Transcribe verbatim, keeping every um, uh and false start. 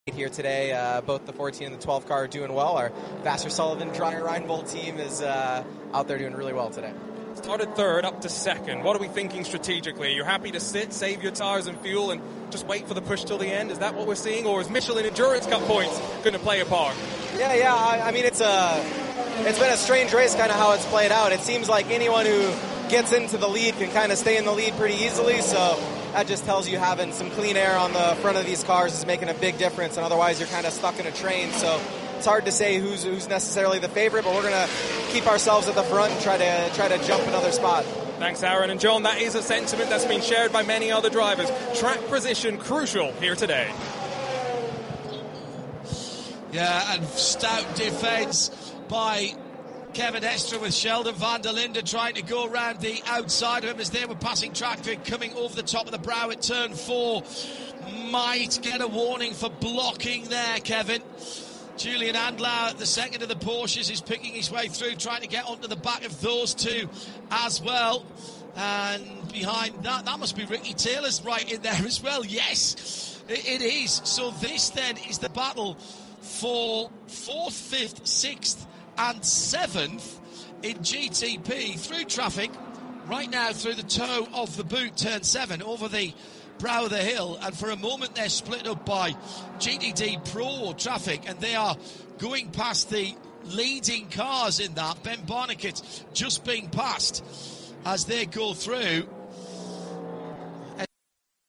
here today. Uh, both the fourteen and the twelve car are doing well. Our Vassar Sullivan Dreyer Reinbold team is uh, out there doing really well today. Started third, up to second. What are we thinking strategically? You're happy to sit, save your tires and fuel, and just wait for the push till the end? Is that what we're seeing, or is Michelin Endurance Cup points going to play a part? Yeah, yeah. I, I mean, it's a, it's been a strange race, kind of how it's played out. It seems like anyone who gets into the lead can kind of stay in the lead pretty easily. So that just tells you having some clean air on the front of these cars is making a big difference, and otherwise you're kind of stuck in a train. So it's hard to say who's who's necessarily the favorite, but we're going to keep ourselves at the front and try to try to jump another spot. Thanks, Aaron. And John, that is a sentiment that's been shared by many other drivers. Track position crucial here today. Yeah, and stout defence by Kevin Estre with Sheldon van der Linde trying to go around the outside of him as they were passing traffic coming over the top of the brow at turn four. Might get a warning for blocking there, Kevin. Julian Andlau, the second of the Porsches, is picking his way through, trying to get onto the back of those two as well. And behind that, that must be Ricky Taylor's right in there as well. Yes, it, it is. So this then is the battle for fourth, fifth, sixth and seventh in G T P through traffic right now through the toe of the boot, turn seven, over the brow of the hill, and for a moment they're split up by G T D Pro traffic, and they are going past the leading cars in that. Ben Barniket just being passed as they go through.